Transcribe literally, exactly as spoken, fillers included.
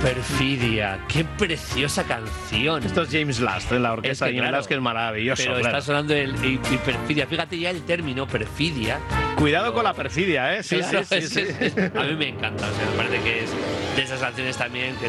Perfidia, qué preciosa canción. Esto es James Last, de la orquesta Es que, de James claro, Last, que es maravilloso. Pero claro. está sonando el y, y perfidia. Fíjate ya el término perfidia. Cuidado con la perfidia, ¿eh? Sí, Claro, sí, sí, es- sí. es- es- a mí me encanta. O sea, me parece que es de esas canciones también que